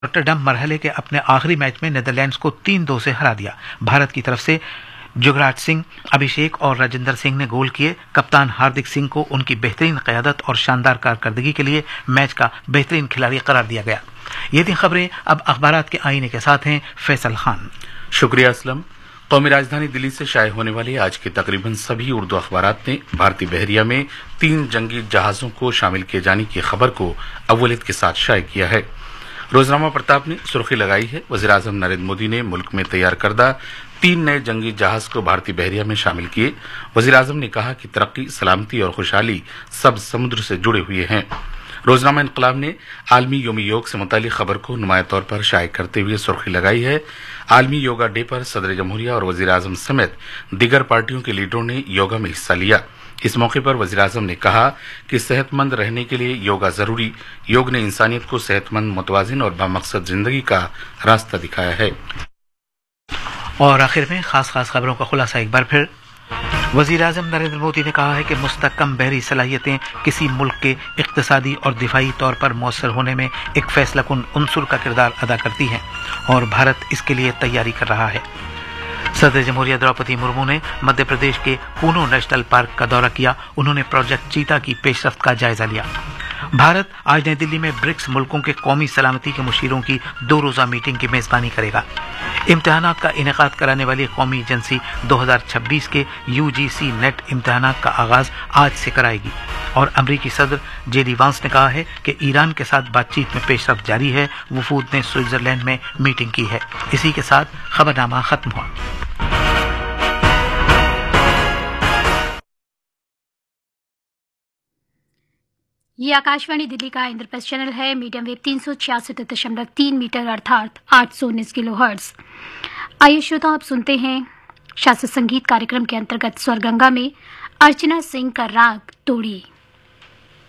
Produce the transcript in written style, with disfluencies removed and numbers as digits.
Rotterdam मरहले के अपने आखिरी मैच में नीदरलैंड्स को 3-2 से हरा दिया। भारत की तरफ से जुगराज सिंह, अभिषेक और राजेंद्र सिंह ने गोल किए। कप्तान हार्दिक सिंह को उनकी बेहतरीन क़यादत और शानदार कारकर्दगी के लिए मैच का बेहतरीन खिलाड़ी करार दिया गया। ये थी खबरें। अब अखबारात के आईने के साथ हैं फैसल खान। शुक्रिया असलम। कौमी राजधानी दिल्ली से शाये होने वाले आज के तकरीबन सभी उर्दू अखबारात ने भारतीय बहरिया में 3 जंगी जहाजों को शामिल किए जाने की खबर को अव्वलियत के साथ शाये किया है। रोजनामा प्रताप ने सुर्खी लगाई है, वज़ीर-ए-आज़म नरेंद्र मोदी ने मुल्क में तैयार करदा 3 नए जंगी जहाज को भारतीय बहरिया में शामिल किए। वज़ीर-ए-आज़म ने कहा कि तरक्की, सलामती और खुशहाली सब समुद्र से जुड़े हुए हैं। रोजनामा इनकलाब ने आलमी योमी योग से मुतालिक खबर को नुमाया तौर पर शाये करते हुए सुर्खी लगाई है, आलमी योगा डे पर सदर जमहूरिया और वज़ीर-ए-आज़म समेत दीगर पार्टियों के लीडरों ने योगा में हिस्सा लिया। इस मौके पर वज़ीर-ए-आज़म ने कहा कि सेहतमंद रहने के लिए योगा जरूरी। योग ने इंसानियत को सेहतमंद, मुतवाज़िन और बामकसद जिंदगी का रास्ता दिखाया है। और आखिर में खास खबरों का खुलासा एक बार फिर। वज़ीर-ए-आज़म नरेंद्र मोदी ने कहा है कि मुस्तहकम बहरी सलाहियतें किसी मुल्क के इक़्तिसादी और दिफाई तौर पर मौसर होने में एक फैसलाकुन उनसुर का किरदार अदा करती हैं और भारत इसके लिए तैयारी कर रहा है। सदर जमहूरिया द्रौपदी मुर्मू ने मध्य प्रदेश के कूनो नेशनल पार्क का दौरा किया। उन्होंने प्रोजेक्ट चीता की पेशरफ्त का जायजा लिया। भारत आज नई दिल्ली में ब्रिक्स मुल्कों के कौमी सलामती के मुशीरों की 2 रोज़ा मीटिंग की मेज़बानी करेगा। इम्तिहानात का इनेकाद कराने वाली कौमी एजेंसी 2026 के UGC नेट इम्तिहानात का आगाज आज से कराएगी। और अमरीकी सदर JD वांस ने कहा है कि ईरान के साथ बातचीत में पेशरफ्त जारी है। वफूद ने स्विट्जरलैंड में मीटिंग की है। इसी के साथ खबरनामा खत्म हुआ। ये आकाशवाणी दिल्ली का इंद्रप्रस्थ चैनल है। मीडियम वेव 366.3 मीटर अर्थात 819 किलोहर्ट्ज। आइए श्रोता, आप सुनते हैं शास्त्रीय संगीत कार्यक्रम के अंतर्गत स्वर गंगा में अर्चना सिंह का राग तोड़ी।